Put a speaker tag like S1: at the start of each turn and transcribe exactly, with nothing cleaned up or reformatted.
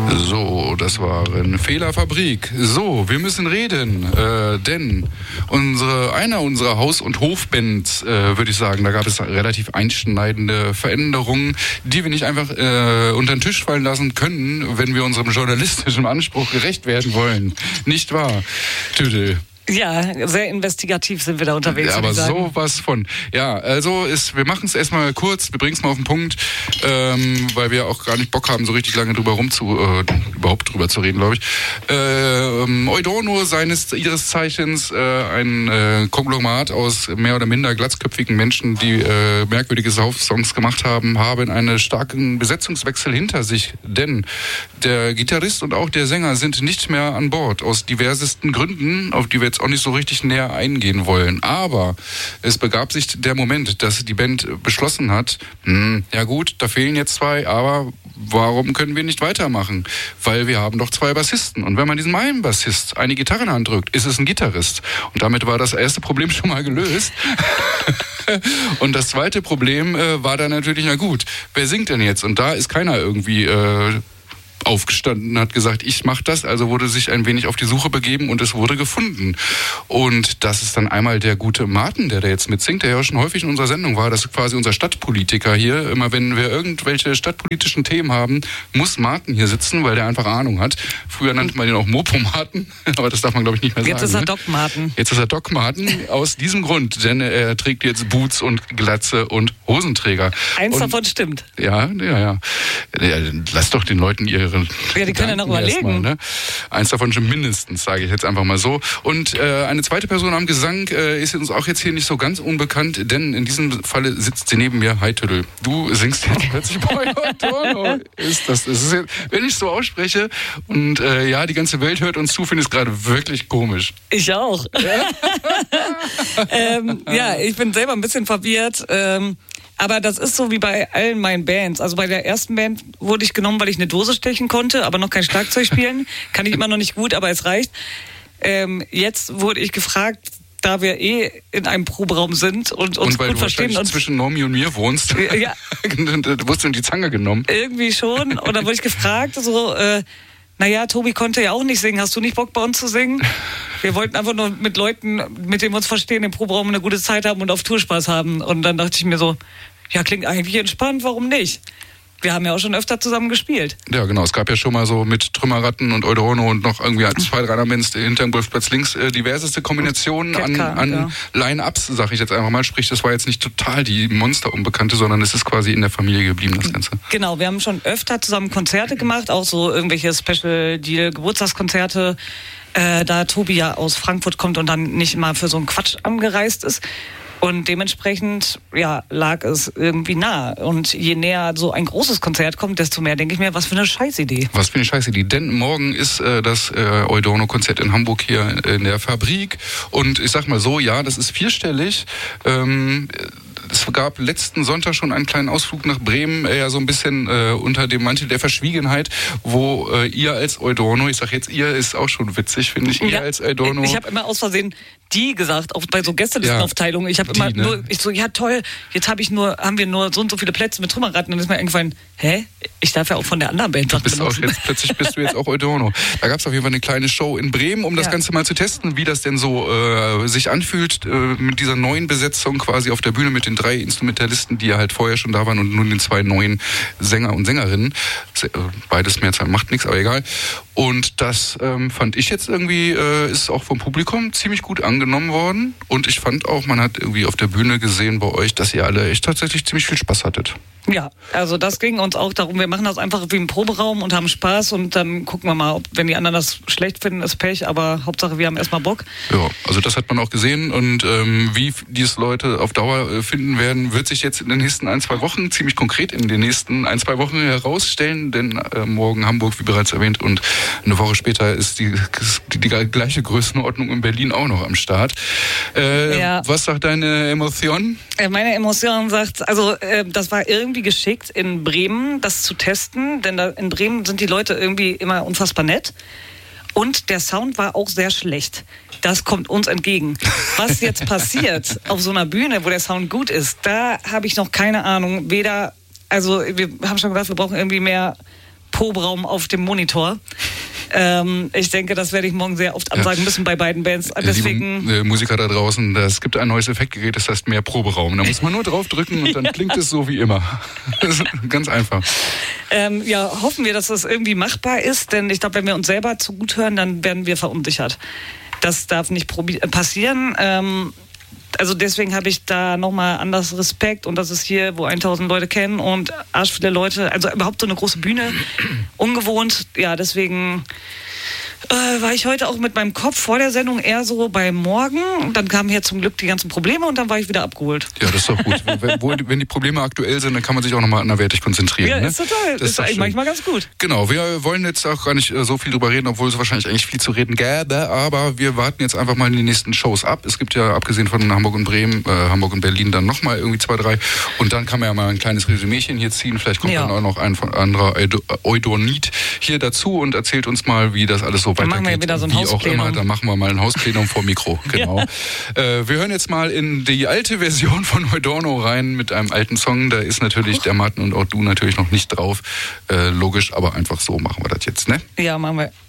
S1: So, das waren Fehlerfabrik. So, wir müssen reden, äh, denn unsere, einer unserer Haus- und Hofbands, äh, würde ich sagen, da gab es relativ einschneidende Veränderungen, die wir nicht einfach äh, unter den Tisch fallen lassen können, wenn wir unserem journalistischen Anspruch gerecht werden wollen. Nicht wahr, Tüdel?
S2: Ja, sehr investigativ sind wir da unterwegs.
S1: Ja, aber sowas von. Ja, also ist, wir machen es erstmal kurz, wir bringen es mal auf den Punkt, ähm, weil wir auch gar nicht Bock haben, so richtig lange drüber rum zu, äh, überhaupt drüber zu reden, glaube ich. Ähm, Eudorno, seines ihres Zeichens, äh, ein äh, Konglomerat aus mehr oder minder glatzköpfigen Menschen, die äh, merkwürdige Songs gemacht haben, haben einen starken Besetzungswechsel hinter sich, denn der Gitarrist und auch der Sänger sind nicht mehr an Bord, aus diversesten Gründen, auf die wir jetzt auch nicht so richtig näher eingehen wollen. Aber es begab sich der Moment, dass die Band beschlossen hat, hm, ja gut, da fehlen jetzt zwei, aber warum können wir nicht weitermachen? Weil wir haben doch zwei Bassisten. Und wenn man diesem einen Bassist eine Gitarre in die Hand drückt, ist es ein Gitarrist. Und damit war das erste Problem schon mal gelöst. Und das zweite Problem äh, war dann natürlich, na gut, wer singt denn jetzt? Und da ist keiner irgendwie äh, aufgestanden und hat gesagt, ich mache das, also wurde sich ein wenig auf die Suche begeben und es wurde gefunden. Und das ist dann einmal der gute Martin, der da jetzt mitsingt, der ja schon häufig in unserer Sendung war, das ist quasi unser Stadtpolitiker hier. Immer wenn wir irgendwelche stadtpolitischen Themen haben, muss Martin hier sitzen, weil der einfach Ahnung hat. Früher nannte man ihn auch Mopo-Martin, aber das darf man glaube ich nicht mehr
S2: jetzt
S1: sagen.
S2: Jetzt ist er
S1: ne?
S2: Doc Martin.
S1: Jetzt ist er Doc Martin aus diesem Grund, denn er trägt jetzt Boots und Glatze und Hosenträger.
S2: Eins
S1: und,
S2: davon stimmt.
S1: Ja, ja, ja. Lass doch den Leuten ihre
S2: Ja, die können ja noch überlegen.
S1: Mal, ne? Eins davon schon mindestens, sage ich jetzt einfach mal so. Und äh, eine zweite Person am Gesang äh, ist uns auch jetzt hier nicht so ganz unbekannt, denn in diesem Falle sitzt sie neben mir. Hi Tüdel, du singst jetzt plötzlich bei Eudorno. Ist das, das ist jetzt, wenn ich so ausspreche und äh, ja, die ganze Welt hört uns zu, finde ich es gerade wirklich komisch.
S2: Ich auch. ähm, ja, ich bin selber ein bisschen verwirrt. Ähm, Aber das ist so wie bei allen meinen Bands. Also bei der ersten Band wurde ich genommen, weil ich eine Dose stechen konnte, aber noch kein Schlagzeug spielen. Kann ich immer noch nicht gut, aber es reicht. Ähm, jetzt wurde ich gefragt, da wir eh in einem Proberaum sind und uns
S1: und weil
S2: gut
S1: du
S2: verstehen. Und
S1: zwischen Normi und mir wohnst,
S2: ja,
S1: du wurdest in die Zange genommen.
S2: Irgendwie schon. Und dann wurde ich gefragt, so, äh, naja, Tobi konnte ja auch nicht singen. Hast du nicht Bock, bei uns zu singen? Wir wollten einfach nur mit Leuten, mit denen wir uns verstehen, im Proberaum eine gute Zeit haben und auf Tour Spaß haben. Und dann dachte ich mir so, ja, klingt eigentlich entspannt, warum nicht? Wir haben ja auch schon öfter zusammen gespielt.
S1: Ja, genau. Es gab ja schon mal so mit Trümmerratten und Eudorno und noch irgendwie zwei, drei Bands hinterm Golfplatz links äh, diverseste Kombinationen an, an ja. Line-Ups, sag ich jetzt einfach mal. Sprich, das war jetzt nicht total die Monster-Unbekannte, sondern es ist quasi in der Familie geblieben, das Ganze.
S2: Genau, wir haben schon öfter zusammen Konzerte gemacht, auch so irgendwelche Special-Deal-Geburtstagskonzerte, äh, da Tobi ja aus Frankfurt kommt und dann nicht immer für so einen Quatsch angereist ist. Und dementsprechend, ja, lag es irgendwie nah. Und je näher so ein großes Konzert kommt, desto mehr denke ich mir, was für eine Scheißidee.
S1: Was für eine Scheißidee. Denn morgen ist äh, das äh, Eudorno-Konzert in Hamburg hier in der Fabrik. Und ich sag mal so, ja, das ist vierstellig. Ähm, Es gab letzten Sonntag schon einen kleinen Ausflug nach Bremen, eher äh, so ein bisschen äh, unter dem Mantel der Verschwiegenheit, wo äh, ihr als Eudorno, ich sag jetzt ihr, ist auch schon witzig, finde ich, ihr
S2: ja,
S1: als Eudorno.
S2: Ich habe immer aus Versehen die gesagt, auch bei so Gästelistenaufteilungen. Ich habe immer
S1: ne?
S2: nur, ich so, ja toll, jetzt habe ich nur, haben wir nur so und so viele Plätze mit Trümmerratten und dann ist mir eingefallen, hä? Ich darf ja auch von der anderen Band was
S1: bist auch jetzt, plötzlich bist du jetzt auch Eudorno. Da gab es auf jeden Fall eine kleine Show in Bremen, um das ja. Ganze mal zu testen, wie das denn so äh, sich anfühlt, äh, mit dieser neuen Besetzung quasi auf der Bühne mit den drei Instrumentalisten, die ja halt vorher schon da waren und nun den zwei neuen Sänger und Sängerinnen. Beides Mehrzahl macht nichts, aber egal. Und das ähm, fand ich jetzt irgendwie, äh, ist auch vom Publikum ziemlich gut angenommen worden. Und ich fand auch, man hat irgendwie auf der Bühne gesehen bei euch, dass ihr alle echt tatsächlich ziemlich viel Spaß hattet.
S2: Ja, also das ging uns auch darum, wir machen das einfach wie im Proberaum und haben Spaß und dann gucken wir mal, ob, wenn die anderen das schlecht finden, ist Pech, aber Hauptsache wir haben erstmal Bock.
S1: Ja, also das hat man auch gesehen und ähm, wie diese Leute auf Dauer äh, finden werden, wird sich jetzt in den nächsten ein, zwei Wochen, ziemlich konkret in den nächsten ein, zwei Wochen herausstellen, denn äh, morgen Hamburg, wie bereits erwähnt, und eine Woche später ist die, die, die gleiche Größenordnung in Berlin auch noch am Start. Äh, ja. Was sagt deine Emotion?
S2: Meine Emotion sagt, also äh, das war irgendwie geschickt, in Bremen das zu testen, denn da in Bremen sind die Leute irgendwie immer unfassbar nett und der Sound war auch sehr schlecht. Das kommt uns entgegen. Was jetzt passiert auf so einer Bühne, wo der Sound gut ist, da habe ich noch keine Ahnung. Weder, also wir haben schon gesagt, wir brauchen irgendwie mehr Proberaum auf dem Monitor. Ähm, ich denke, das werde ich morgen sehr oft ansagen ja. müssen bei beiden Bands. Deswegen
S1: Liebe, äh, Musiker da draußen, es gibt ein neues Effektgerät, das heißt mehr Proberaum. Da muss man nur drauf drücken und dann ja. klingt es so wie immer. Das ist ganz einfach.
S2: Ähm, ja, hoffen wir, dass das irgendwie machbar ist, denn ich glaube, wenn wir uns selber zu gut hören, dann werden wir verunsichert. Das darf nicht probi- passieren. Ähm, Also deswegen habe ich da nochmal anders Respekt und das ist hier, wo tausend Leute kennen und arsch viele Leute, also überhaupt so eine große Bühne, ungewohnt. Ja, deswegen äh, war ich heute auch mit meinem Kopf vor der Sendung eher so bei morgen. Und dann kamen hier zum Glück die ganzen Probleme und dann war ich wieder abgeholt.
S1: Ja, das ist doch gut. wenn, wenn die Probleme aktuell sind, dann kann man sich auch nochmal anderweitig konzentrieren.
S2: Ja,
S1: ne?
S2: ist total. Das ist, ist eigentlich manchmal ganz gut.
S1: Genau, wir wollen jetzt auch gar nicht so viel drüber reden, obwohl es wahrscheinlich eigentlich viel zu reden gäbe, aber wir warten jetzt einfach mal in die nächsten Shows ab. Es gibt ja, abgesehen von Hamburg und Bremen, äh, Hamburg und Berlin, dann nochmal irgendwie zwei, drei und dann kann man ja mal ein kleines Resümierchen hier ziehen. Vielleicht kommt ja. dann auch noch ein anderer Eudonit hier dazu und erzählt uns mal, wie das alles so weitergeht.
S2: Dann machen wir wieder so ein
S1: Wie auch immer, dann machen wir mal ein Hausplenum vor Mikro. Genau. Ja. Äh, wir hören jetzt mal in die alte Version von Eudorno rein mit einem alten Song. Da ist natürlich der Martin und auch du natürlich noch nicht drauf. Äh, logisch, aber einfach so machen wir das jetzt, ne?
S2: Ja, machen wir.